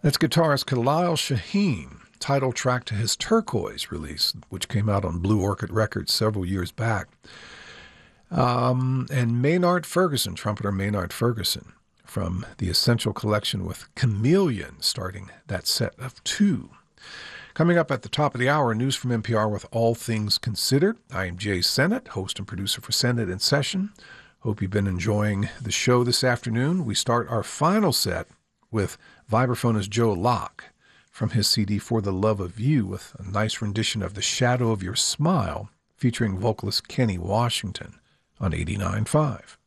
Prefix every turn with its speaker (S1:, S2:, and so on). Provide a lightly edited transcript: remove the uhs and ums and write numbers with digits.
S1: That's guitarist Khalil Shaheen, title track to his Turquoise release, which came out on Blue Orchid Records several years back. And Maynard Ferguson, trumpeter Maynard Ferguson, from the Essential Collection with Chameleon, starting that set of two. Coming up at the top of the hour, news from NPR with All Things Considered. I am Jay Sennett, host and producer for Sennett in Session. Hope you've been enjoying the show this afternoon. We start our final set with vibraphonist Joe Locke from his CD For the Love of You, with a nice rendition of The Shadow of Your Smile featuring vocalist Kenny Washington on 89.5.